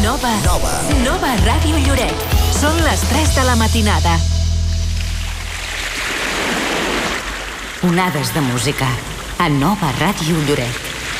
Nova Ràdio Lloret. Són les 3 de la matinada. Onades de música a Nova Ràdio Lloret.